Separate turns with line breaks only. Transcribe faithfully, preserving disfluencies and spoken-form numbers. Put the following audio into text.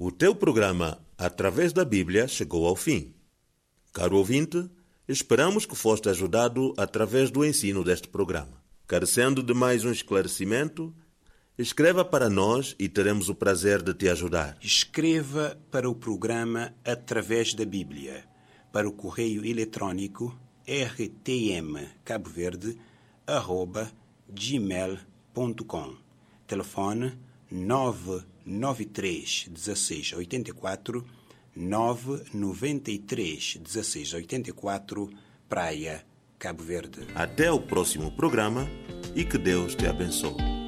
O teu programa Através da Bíblia chegou ao fim. Caro ouvinte, esperamos que foste ajudado através do ensino deste programa. Carecendo de mais um esclarecimento, escreva para nós e teremos o prazer de te ajudar.
Escreva para o programa Através da Bíblia, para o correio eletrônico r t m cabo verde arroba gmail ponto com. Telefone nove nove três um seis oito quatro nove nove três um seis oito quatro, Praia, Cabo Verde.
Até o próximo programa e que Deus te abençoe.